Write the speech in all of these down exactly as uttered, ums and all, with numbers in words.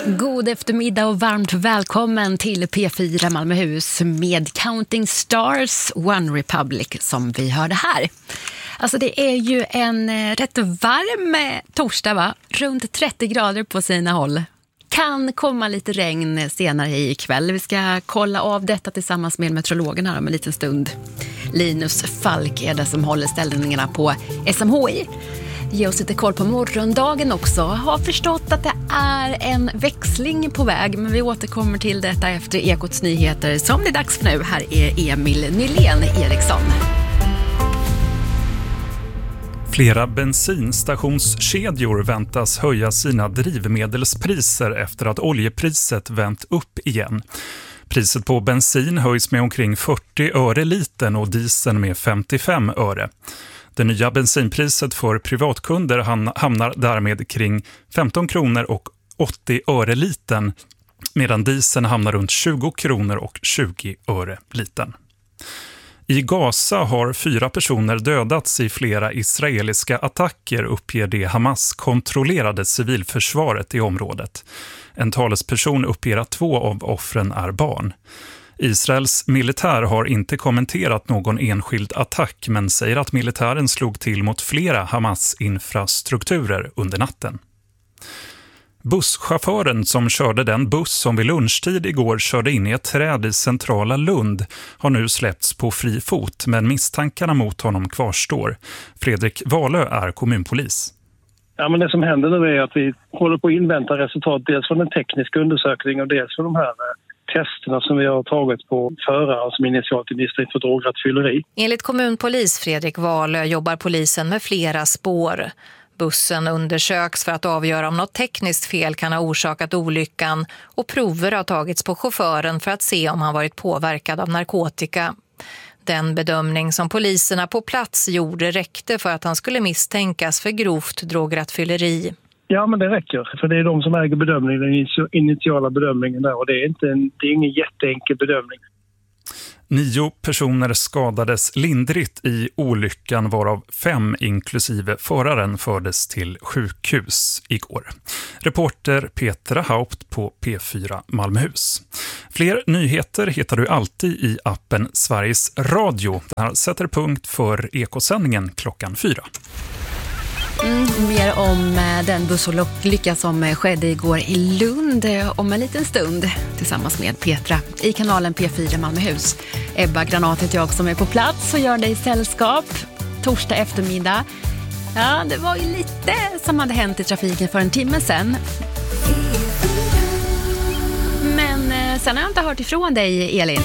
God eftermiddag och varmt välkommen till P fyra Malmöhus med Counting Stars One Republic som vi hörde här. Alltså det är ju en rätt varm torsdag, va? Runt trettio grader på sina håll. Kan komma lite regn senare ikväll. Vi ska kolla av detta tillsammans med meteorologen här om en liten stund. Linus Falk är det som håller ställningarna på S M H I. Ge oss lite koll på morgondagen också. Har förstått att det är en växling på väg, men vi återkommer till detta efter Ekots nyheter som det är dags för nu. Här är Emil Nylén Eriksson. Flera bensinstationskedjor väntas höja sina drivmedelspriser efter att oljepriset vänt upp igen. Priset på bensin höjs med omkring fyrtio öre litern och dieseln med femtiofem öre. Det nya bensinpriset för privatkunder hamnar därmed kring femton kronor och åttio öre litern, medan dieseln hamnar runt tjugo kronor och tjugo öre litern. I Gaza har fyra personer dödats i flera israeliska attacker, uppger det Hamas-kontrollerade civilförsvaret i området. En talesperson uppger att två av offren är barn. Israels militär har inte kommenterat någon enskild attack, men säger att militären slog till mot flera Hamas-infrastrukturer under natten. Busschauffören som körde den buss som vid lunchtid igår körde in i ett träd i centrala Lund har nu släppts på fri fot, men misstankarna mot honom kvarstår. Fredrik Wahlö är kommunpolis. Ja, men det som händer nu är att vi håller på att invänta resultat dels från den tekniska undersökningen och dels från de här testerna som vi har tagit på förare som initialt är misstänkt för drograttfylleri. Enligt kommunpolis Fredrik Wahlö jobbar polisen med flera spår. Bussen undersöks för att avgöra om något tekniskt fel kan ha orsakat olyckan och prover har tagits på chauffören för att se om han varit påverkad av narkotika. Den bedömning som poliserna på plats gjorde räckte för att han skulle misstänkas för grovt drograttfylleri. Ja, men det räcker. För det är de som äger bedömningen, den initiala bedömningen där. Och det är, inte en, det är ingen jätteenkel bedömning. Nio personer skadades lindrigt i olyckan, varav fem inklusive föraren fördes till sjukhus igår. Reporter Petra Haupt på P fyra Malmöhus. Fler nyheter hittar du alltid i appen Sveriges Radio. Det här sätter punkt för Ekosändningen klockan fyra. Mm, mer om den bussolycka som skedde igår i Lund om en liten stund tillsammans med Petra i kanalen P fyra Malmöhus. Ebba Granat heter jag som är på plats och gör dig sällskap torsdag eftermiddag. Ja, det var ju lite som hade hänt i trafiken för en timme sedan. Men sen har jag inte hört ifrån dig, Elin.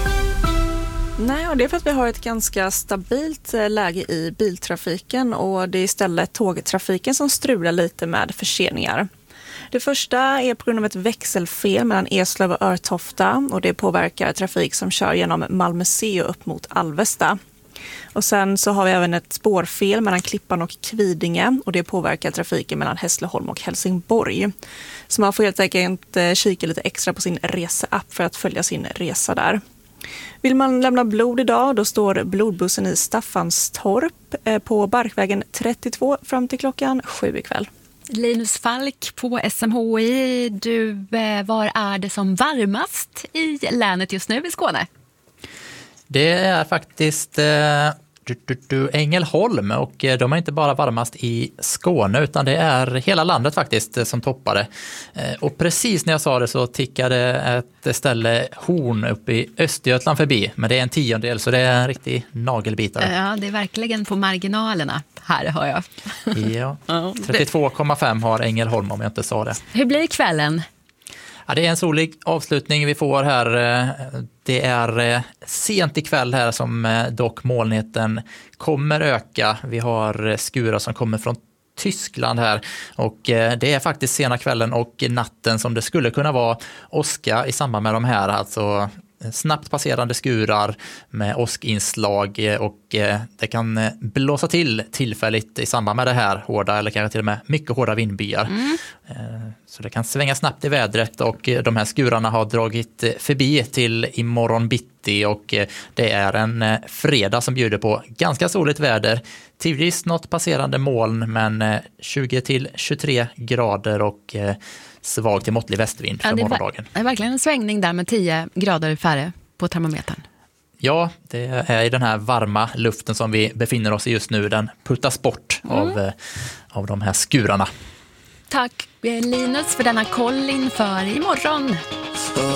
Nej, och det är för att vi har ett ganska stabilt läge i biltrafiken och det är istället tågtrafiken som strular lite med förseningar. Det första är på grund av ett växelfel mellan Eslöv och Örtofta och det påverkar trafik som kör genom Malmö C och upp mot Alvesta. Och sen så har vi även ett spårfel mellan Klippan och Kvidinge och det påverkar trafiken mellan Hässleholm och Helsingborg. Så man får helt enkelt kika lite extra på sin reseapp för att följa sin resa där. Vill man lämna blod idag, då står blodbussen i Staffanstorp på Barkvägen trettiotvå fram till klockan sju ikväll. Linus Falk på S M H I, du, var är det som varmast i länet just nu i Skåne? Det är faktiskt eh, du, du, du, Ängelholm och de är inte bara varmast i Skåne utan det är hela landet faktiskt som toppade. Eh, och precis när jag sa det så tickade ett ställe Horn upp i Östergötland förbi, men det är en tiondel så det är en riktig nagelbitare. Ja, det är verkligen på marginalerna här, hör jag. Ja, trettiotvå komma fem har Ängelholm om jag inte sa det. Hur blir kvällen? Ja, det är en solig avslutning vi får här. Det är sent ikväll här som dock molnigheten kommer öka. Vi har skurar som kommer från Tyskland här och det är faktiskt sena kvällen och natten som det skulle kunna vara åska i samband med de här, alltså snabbt passerande skurar med åskinslag och det kan blåsa till tillfälligt i samband med det här hårda eller kanske till och med mycket hårda vindbyar. Mm. Så det kan svänga snabbt i vädret och de här skurarna har dragit förbi till imorgon bitti och det är en fredag som bjuder på ganska soligt väder. Tidvis något passerande moln men tjugo till tjugotre grader och svag till måttlig västvind för ja, det är morgondagen. Det är verkligen en svängning där med tio grader färre på termometern. Ja, det är i den här varma luften som vi befinner oss i just nu. Den puttas bort mm. av, av de här skurarna. Tack Linus för denna koll inför imorgon.